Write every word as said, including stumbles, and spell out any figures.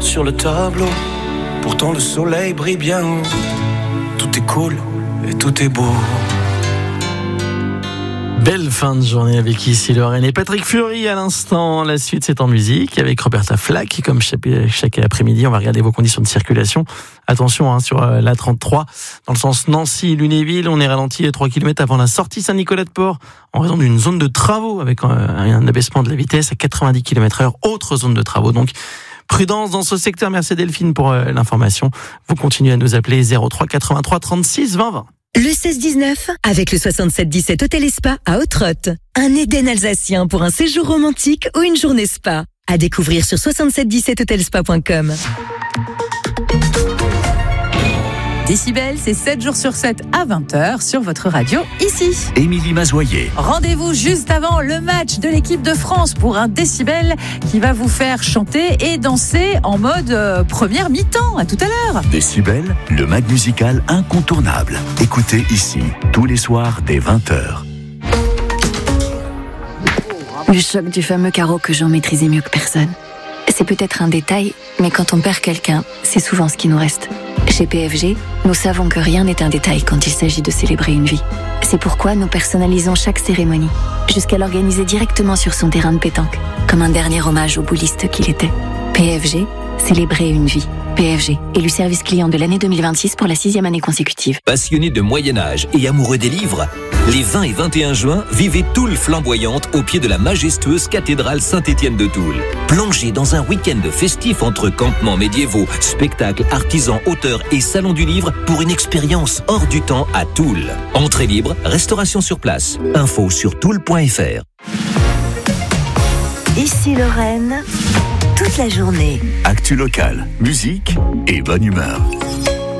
sur le tableau. Pourtant le soleil brille bien haut. Tout est cool et tout est beau. Belle fin de journée avec ici Lorraine et Patrick Fury à l'instant. La suite, c'est en musique avec Roberta Flack. Comme chaque, chaque après-midi, on va regarder vos conditions de circulation. Attention hein, sur euh, l'A trente-trois, dans le sens Nancy-Lunéville, on est ralenti à trois kilomètres avant la sortie Saint-Nicolas-de-Port en raison d'une zone de travaux avec euh, un abaissement de la vitesse à quatre-vingt-dix kilomètres heure. Autre zone de travaux, donc prudence dans ce secteur. Merci Delphine pour euh, l'information. Vous continuez à nous appeler zéro trois quatre-vingt-trois trente-six vingt vingt. Le seize dix-neuf, avec le soixante-sept dix-sept Hôtel et Spa à Haute-Rotte. Un Éden alsacien pour un séjour romantique ou une journée spa. À découvrir sur soixante-sept dix-sept hotelspa point com. Décibel, c'est sept jours sur sept à vingt heures sur votre radio, ici. Émilie Mazoyer. Rendez-vous juste avant le match de l'équipe de France pour un Décibel qui va vous faire chanter et danser en mode euh, première mi-temps. À tout à l'heure. Décibel, le mag musical incontournable. Écoutez ici, tous les soirs dès vingt heures. Le choc du fameux carreau que Jean maîtrisait mieux que personne. C'est peut-être un détail, mais quand on perd quelqu'un, c'est souvent ce qui nous reste. Chez P F G, nous savons que rien n'est un détail quand il s'agit de célébrer une vie. C'est pourquoi nous personnalisons chaque cérémonie, jusqu'à l'organiser directement sur son terrain de pétanque, comme un dernier hommage au bouliste qu'il était. P F G, célébrer une vie. P F G, élu service client de l'année deux mille vingt-six pour la sixième année consécutive. Passionnés de Moyen-Âge et amoureux des livres, les vingt et vingt et un juin, vivez Toul flamboyante au pied de la majestueuse cathédrale Saint-Étienne de Toul. Plongez dans un week-end festif entre campements médiévaux, spectacles, artisans, auteurs et salon du livre pour une expérience hors du temps à Toul. Entrée libre, restauration sur place. Info sur toul point f r. Ici Lorraine, toute la journée. Actu locale, musique et bonne humeur.